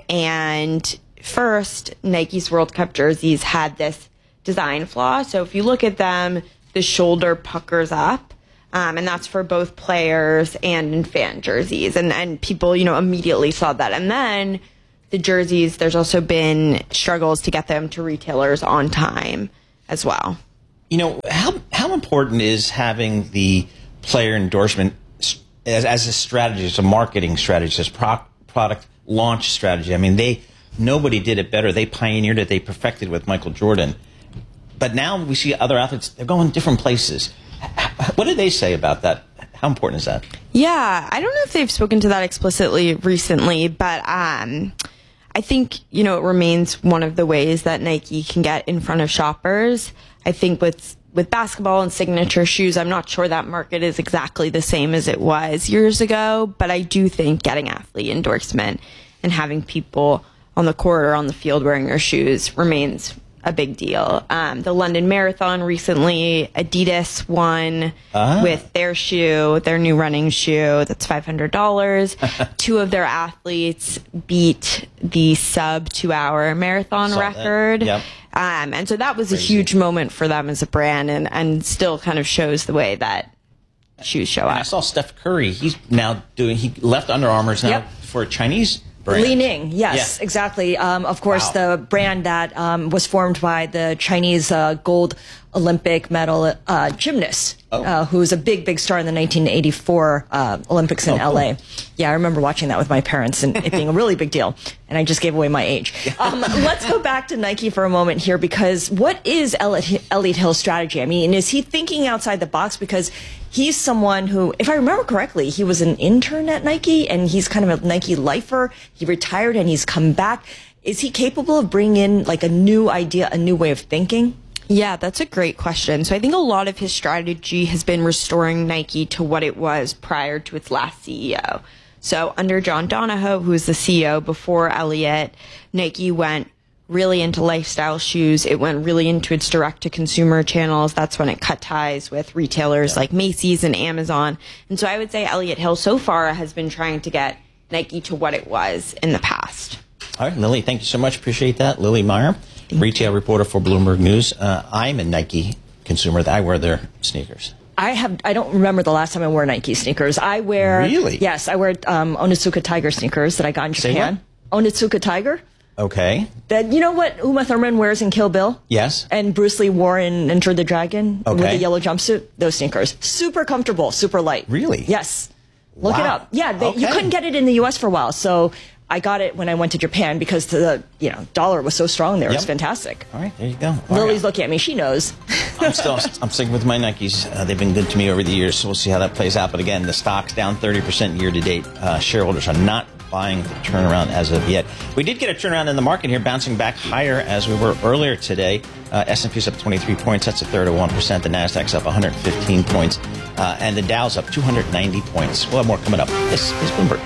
and first, Nike's World Cup jerseys had this design flaw. So if you look at them, the shoulder puckers up, um, and that's for both players and in fan jerseys, and and people, you know, immediately saw that, and then the jerseys, there's also been struggles to get them to retailers on time as well. You know, how how important is having the player endorsement as, as a strategy, as a marketing strategy, as pro- product launch strategy? I mean, they nobody did it better. They pioneered it. They perfected it with Michael Jordan. But now we see other athletes, they're going different places. What do they say about that? How important is that? Yeah, I don't know if they've spoken to that explicitly recently, but um, I think, you know, it remains one of the ways that Nike can get in front of shoppers. I think with with basketball and signature shoes, I'm not sure that market is exactly the same as it was years ago, but I do think getting athlete endorsement and having people on the court or on the field wearing your shoes remains a big deal. Um, the London Marathon recently, Adidas won ah. with their shoe, their new running shoe. That's five hundred dollars. Two of their athletes beat the sub two hour marathon Saw record. Yep. Um, and so that was Crazy. a huge moment for them as a brand, and, and still kind of shows the way that shoes show and up. I saw Steph Curry. He's now doing, he left Under Armour's now yep. for a Chinese brand. Li Ning, yes, yeah. exactly. Um, of course, wow. the brand that um, was formed by the Chinese uh, gold Olympic medal uh, gymnast, oh. uh, who was a big, big star in the nineteen eighty-four uh, Olympics in oh, L A. Cool. Yeah, I remember watching that with my parents and it being a really big deal. And I just gave away my age. Um, let's go back to Nike for a moment here, because what is Elliott, Elliott Hill's strategy? I mean, is he thinking outside the box? Because he's someone who, if I remember correctly, he was an intern at Nike and he's kind of a Nike lifer. He retired and he's come back. Is he capable of bringing in like a new idea, a new way of thinking? Yeah, that's a great question. So I think a lot of his strategy has been restoring Nike to what it was prior to its last C E O. So under John Donahoe, who was the C E O before Elliott, Nike went really into lifestyle shoes. It went really into its direct-to-consumer channels. That's when it cut ties with retailers yeah. like Macy's and Amazon. And so I would say Elliott Hill so far has been trying to get Nike to what it was in the past. All right, Lily, thank you so much. Appreciate that. Lily Meyer, retail reporter for Bloomberg News. Uh, I'm a Nike consumer. I wear their sneakers. I have. I don't remember the last time I wore Nike sneakers. I wear. Really? Yes, I wear um, Onitsuka Tiger sneakers that I got in Japan. Onitsuka Tiger. Okay. That, you know what Uma Thurman wears in Kill Bill? Yes. And Bruce Lee wore in Enter the Dragon okay. with the yellow jumpsuit? Those sneakers. Super comfortable, super light. Really? Yes. Look wow. it up. Yeah, they, okay. you couldn't get it in the U S for a while, so I got it when I went to Japan because the you know dollar was so strong there. Yep. It's fantastic. All right, there you go. All Lily's right. looking at me. She knows. I'm still I'm sticking with my Nikes. Uh, they've been good to me over the years, so we'll see how that plays out. But again, the stock's down thirty percent year to date. Uh, shareholders are not buying the turnaround as of yet. We did get a turnaround in the market here, bouncing back higher as we were earlier today. Uh, S and P's up twenty-three points. That's a third of one percent. The Nasdaq's up one hundred fifteen points. Uh, and the Dow's up two hundred ninety points. We'll have more coming up. This is Bloomberg.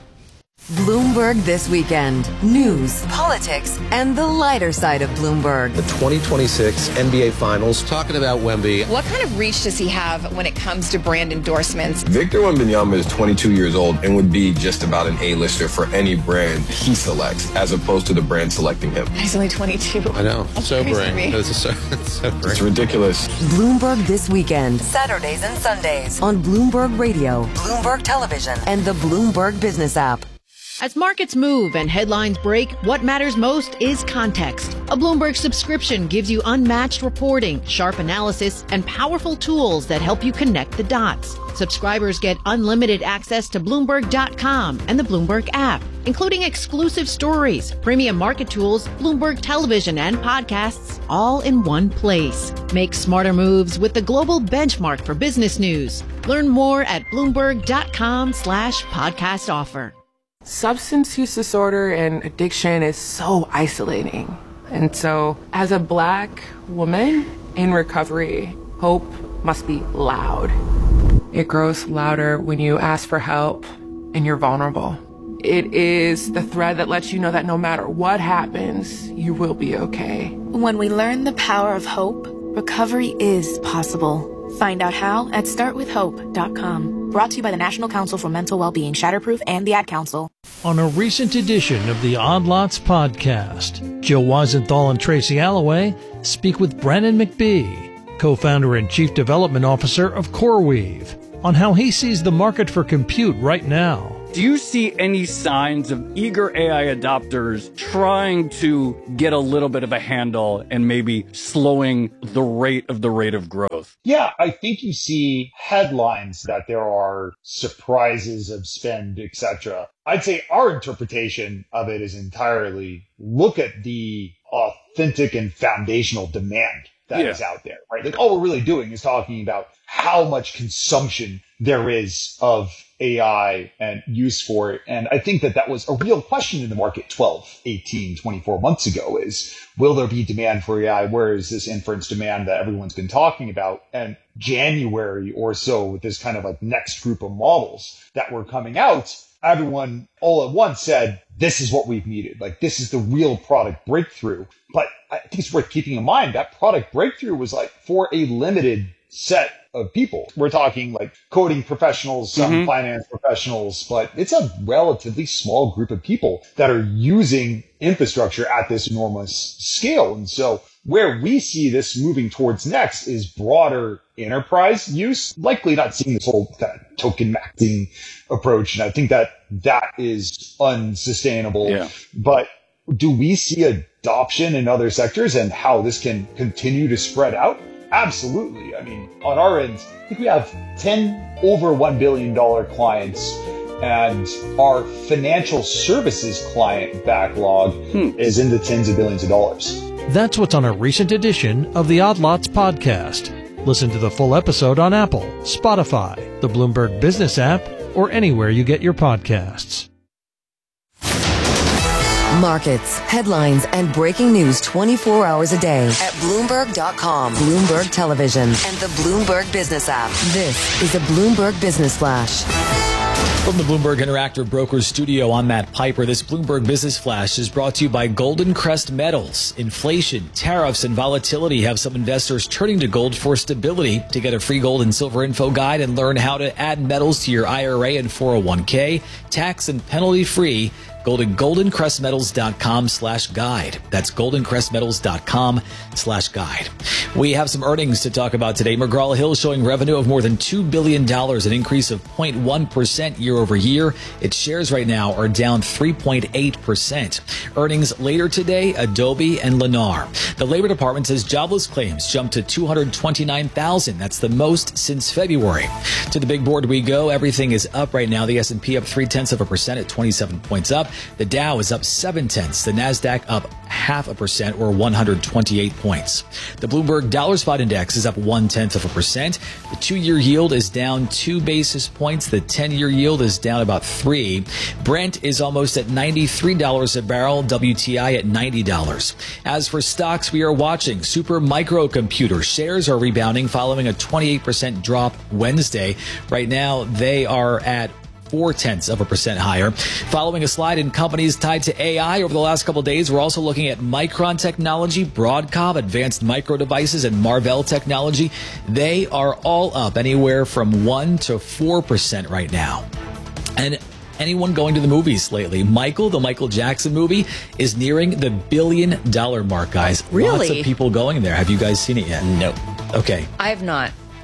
Bloomberg This Weekend. News, politics, and the lighter side of Bloomberg. The twenty twenty-six N B A Finals. Talking about Wemby. What kind of reach does he have when it comes to brand endorsements? Victor Wembanyama is twenty-two years old and would be just about an A-lister for any brand he selects, as opposed to the brand selecting him. He's only twenty-two. I know. That's sobering. It's, so, it's sobering. It's ridiculous. Bloomberg This Weekend. Saturdays and Sundays on Bloomberg Radio, Bloomberg Television, and the Bloomberg Business app. As markets move and headlines break, what matters most is context. A Bloomberg subscription gives you unmatched reporting, sharp analysis, and powerful tools that help you connect the dots. Subscribers get unlimited access to Bloomberg dot com and the Bloomberg app, including exclusive stories, premium market tools, Bloomberg television, and podcasts, all in one place. Make smarter moves with the global benchmark for business news. Learn more at Bloomberg dot com slash podcast offer. Substance use disorder and addiction is so isolating. And so, as a Black woman in recovery, hope must be loud. It grows louder when you ask for help and you're vulnerable. It is the thread that lets you know that no matter what happens, you will be okay. When we learn the power of hope, recovery is possible. Find out how at start with hope dot com. Brought to you by the National Council for Mental Wellbeing, Shatterproof, and the Ad Council. On a recent edition of the Odd Lots podcast, Jill Weisenthal and Tracy Alloway speak with Brennan McBee, co-founder and chief development officer of CoreWeave, on how he sees the market for compute right now. Do you see any signs of eager A I adopters trying to get a little bit of a handle and maybe slowing the rate of the rate of growth? Yeah, I think you see headlines that there are surprises of spend, et cetera. I'd say our interpretation of it is entirely look at the authentic and foundational demand that yeah. is out there, right? Like all we're really doing is talking about how much consumption there is of A I and use for it. And I think that that was a real question in the market twelve, eighteen, twenty-four months ago is, will there be demand for A I? Where is this inference demand that everyone's been talking about? And January or so with this kind of like next group of models that were coming out, everyone all at once said, this is what we've needed. Like, this is the real product breakthrough. But I think it's worth keeping in mind that product breakthrough was like for a limited set of people. We're talking like coding professionals, some mm-hmm. finance professionals, but it's a relatively small group of people that are using infrastructure at this enormous scale. And so where we see this moving towards next is broader enterprise use, likely not seeing this whole kind of token maxing approach. And I think that that is unsustainable. Yeah. But do we see adoption in other sectors and how this can continue to spread out? Absolutely. I mean, on our end, I think we have ten over one billion dollars clients, and our financial services client backlog hmm. is in the tens of billions of dollars. That's what's on a recent edition of the Odd Lots podcast. Listen to the full episode on Apple, Spotify, the Bloomberg Business app, or anywhere you get your podcasts. Markets, headlines, and breaking news twenty-four hours a day at Bloomberg dot com, Bloomberg Television, and the Bloomberg Business app. This is a Bloomberg Business Flash. From the Bloomberg Interactive Brokers studio, I'm Matt Piper. This Bloomberg Business Flash is brought to you by Golden Crest Metals. Inflation, tariffs, and volatility have some investors turning to gold for stability. To get a free gold and silver info guide and learn how to add metals to your I R A and four oh one k, tax and penalty free, go to golden crest metals dot com slash guide. That's golden crest metals dot com slash guide. We have some earnings to talk about today. McGraw-Hill showing revenue of more than two billion dollars, an increase of zero point one percent year over year. Its shares right now are down three point eight percent. Earnings later today, Adobe and Lennar. The Labor Department says jobless claims jumped to two hundred twenty-nine thousand. That's the most since February. To the big board we go. Everything is up right now. The S and P up three tenths of a percent at twenty-seven points up. The Dow is up seven tenths. The Nasdaq up half a percent or one hundred twenty-eight points. The Bloomberg Dollar Spot Index is up one tenth of a percent. The two-year yield is down two basis points. The ten-year yield is down about three. Brent is almost at ninety-three dollars a barrel. W T I at ninety dollars. As for stocks we are watching, Super Microcomputer shares are rebounding following a twenty-eight percent drop Wednesday. Right now they are at four tenths of a percent higher. Following a slide in companies tied to A I over the last couple of days, we're also looking at Micron Technology, Broadcom, Advanced Micro Devices, and Marvell Technology. They are all up anywhere from one to four percent right now. And anyone going to the movies lately? Michael, the Michael Jackson movie, is nearing the billion dollar mark, guys. Really? Lots of people going there. Have you guys seen it yet? No. Okay. I have not.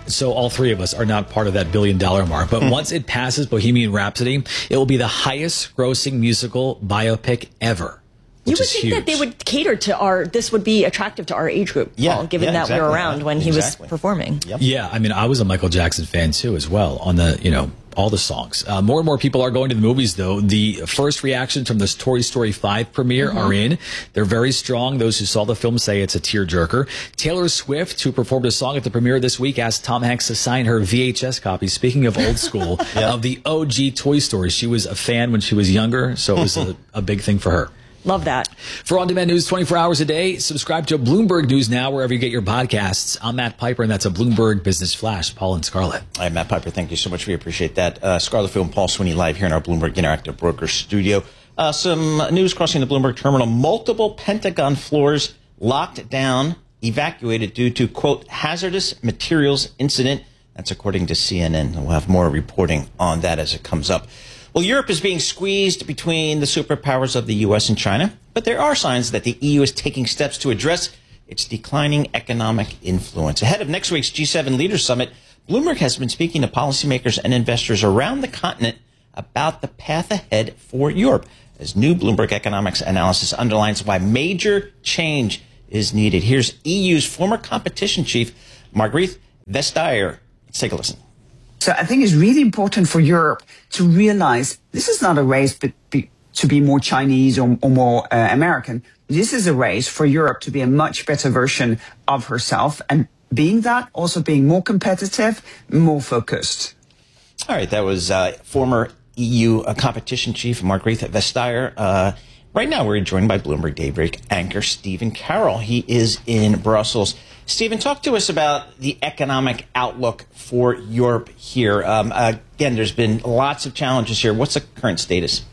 So all three of us are not part of that billion dollar mark. But mm. once it passes Bohemian Rhapsody, it will be the highest grossing musical biopic ever. You would think huge. that they would cater to our, this would be attractive to our age group, yeah, Paul, given yeah, that exactly. we were around when exactly. he was performing. Yep. Yeah, I mean, I was a Michael Jackson fan too as well on the, you know, all the songs. Uh, more and more people are going to the movies though. The first reactions from this Toy Story five premiere mm-hmm. are in. They're very strong. Those who saw the film say it's a tearjerker. Taylor Swift, who performed a song at the premiere this week, asked Tom Hanks to sign her V H S copy, speaking of old school, yeah. of the O G Toy Story. She was a fan when she was younger, so it was a, a big thing for her. Love that. For on-demand news twenty-four hours a day, subscribe to Bloomberg News Now wherever you get your podcasts. I'm Matt Piper, and that's a Bloomberg Business Flash. Paul and Scarlett. I'm Matt Piper. Thank you so much. We appreciate that. Uh, Scarlett Field and Paul Sweeney live here in our Bloomberg Interactive Broker studio. Uh, some news crossing the Bloomberg terminal. Multiple Pentagon floors locked down, evacuated due to, quote, hazardous materials incident. That's according to C N N. We'll have more reporting on that as it comes up. Well, Europe is being squeezed between the superpowers of the U S and China, but there are signs that the E U is taking steps to address its declining economic influence. Ahead of next week's G seven Leaders Summit, Bloomberg has been speaking to policymakers and investors around the continent about the path ahead for Europe, as new Bloomberg economics analysis underlines why major change is needed. Here's E U's former competition chief, Margrethe Vestager. Let's take a listen. So I think it's really important for Europe to realize this is not a race be, be, to be more Chinese or, or more uh, American. This is a race for Europe to be a much better version of herself, and being that, also being more competitive, more focused. All right, that was uh, former E U uh, competition chief Margrethe Vestager. Uh, right now we're joined by Bloomberg Daybreak anchor Stephen Carroll. He is in Brussels. Stephen, talk to us about the economic outlook for Europe here. Um, uh, again, there's been lots of challenges here. What's the current status?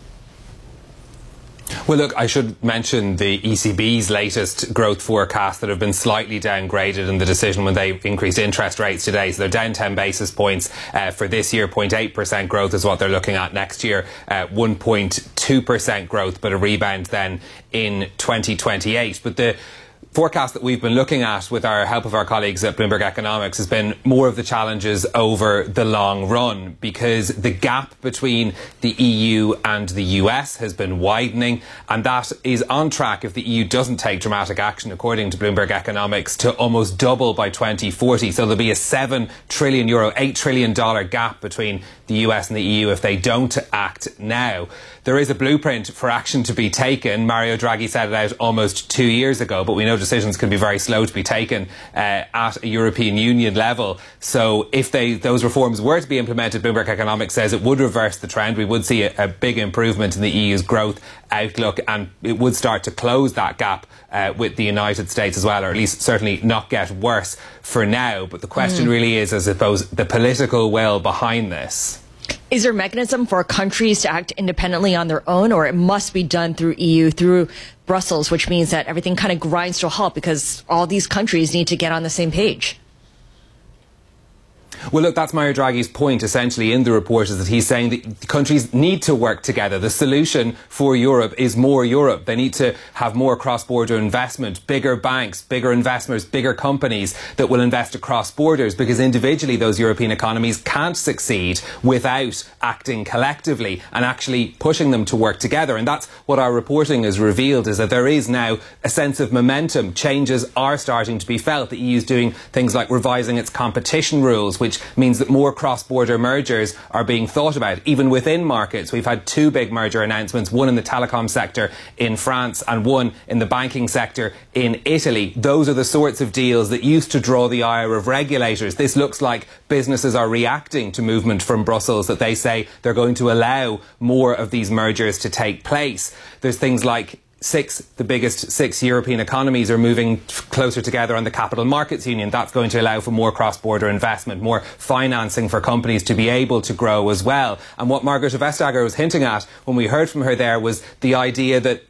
Well, look, I should mention the E C B's latest growth forecast that have been slightly downgraded in the decision when they increased interest rates today. So they're down ten basis points uh, for this year. zero point eight percent growth is what they're looking at next year. Uh, one point two percent growth, but a rebound then in twenty twenty-eight. But the forecast that we've been looking at with our help of our colleagues at Bloomberg Economics has been more of the challenges over the long run, because the gap between the E U and the U S has been widening, and that is on track, if the E U doesn't take dramatic action, according to Bloomberg Economics, to almost double by twenty forty. So there'll be a seven trillion euro, eight trillion dollar gap between the U S and the E U if they don't act now. There is a blueprint for action to be taken. Mario Draghi set it out almost two years ago, but we know decisions can be very slow to be taken uh, at a European Union level. So if they, those reforms were to be implemented, Bloomberg Economics says it would reverse the trend. We would see a, a big improvement in the E U's growth outlook, and it would start to close that gap uh, with the United States as well, or at least certainly not get worse for now. But the question mm. really is, I suppose, the political will behind this. Is there a mechanism for countries to act independently on their own, or it must be done through E U, through Brussels, which means that everything kind of grinds to a halt because all these countries need to get on the same page? Well, look, that's Mario Draghi's point, essentially, in the report, is that he's saying that countries need to work together. The solution for Europe is more Europe. They need to have more cross-border investment, bigger banks, bigger investors, bigger companies that will invest across borders, because individually those European economies can't succeed without acting collectively and actually pushing them to work together. And that's what our reporting has revealed, is that there is now a sense of momentum. Changes are starting to be felt. The E U is doing things like revising its competition rules, which which means that more cross-border mergers are being thought about. Even within markets, we've had two big merger announcements, one in the telecom sector in France and one in the banking sector in Italy. Those are the sorts of deals that used to draw the ire of regulators. This looks like businesses are reacting to movement from Brussels, that they say they're going to allow more of these mergers to take place. There's things like Six, the biggest six European economies are moving closer together on the Capital Markets Union. That's going to allow for more cross-border investment, more financing for companies to be able to grow as well. And what Margrethe Vestager was hinting at when we heard from her there was the idea that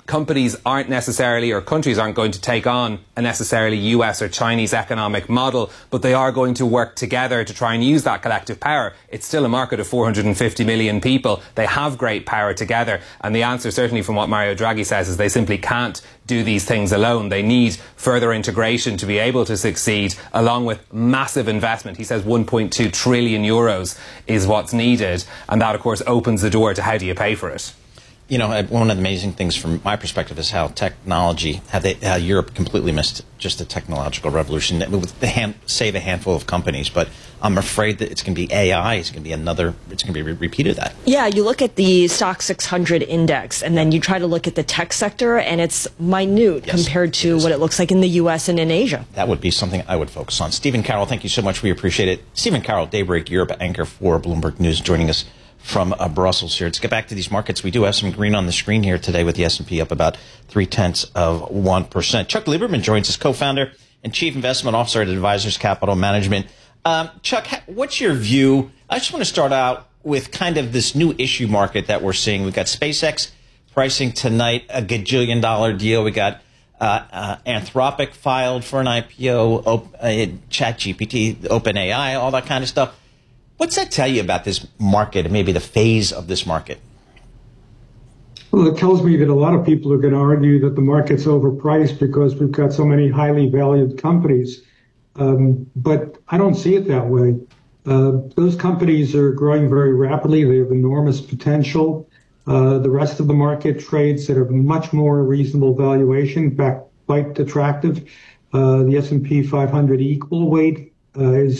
companies aren't necessarily, or countries aren't going to take on a necessarily U S or Chinese economic model, but they are going to work together to try and use that collective power. It's still a market of four hundred fifty million people. They have great power together. And the answer, certainly from what Mario Draghi says, is they simply can't do these things alone. They need further integration to be able to succeed, along with massive investment. He says one point two trillion euros is what's needed. And that, of course, opens the door to how do you pay for it. You know, one of the amazing things from my perspective is how technology, how, they, how Europe completely missed just the technological revolution. With the hand, save a handful of companies, but I'm afraid that it's going to be A I. It's going to be another. It's going to be re- repeated that. Yeah, you look at the Stock six hundred index, and then you try to look at the tech sector, and it's minute yes, compared to it what it looks like in the U S and in Asia. That would be something I would focus on. Stephen Carroll, thank you so much. We appreciate it. Stephen Carroll, Daybreak Europe anchor for Bloomberg News, joining us from uh, Brussels here. Let's get back to these markets. We do have some green on the screen here today with the S and P up about three-tenths of one percent. Chuck Lieberman joins us, co-founder and chief investment officer at Advisors Capital Management. Um, Chuck, what's your view? I just want to start out with kind of this new issue market that we're seeing. We've got SpaceX pricing tonight a gajillion dollar deal. We got uh, uh, Anthropic filed for an I P O, op- uh, ChatGPT, OpenAI, all that kind of stuff. What's that tell you about this market and maybe the phase of this market? Well, it tells me that a lot of people are going to argue that the market's overpriced because we've got so many highly valued companies. Um, but I don't see it that way. Uh, those companies are growing very rapidly. They have enormous potential. Uh, the rest of the market trades at a much more reasonable valuation, in fact, quite attractive. Uh, the S and P five hundred equal weight uh, is